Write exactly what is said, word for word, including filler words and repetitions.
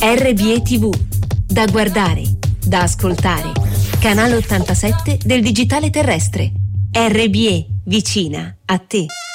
R B E T V, da guardare, da ascoltare. Canale ottantasette del digitale terrestre. R B E, vicina a te.